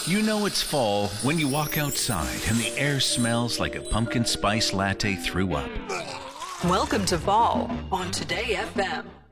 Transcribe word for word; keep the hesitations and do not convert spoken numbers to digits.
You know it's fall when you walk outside and the air smells like a pumpkin spice latte threw up. Welcome to fall on Today F M.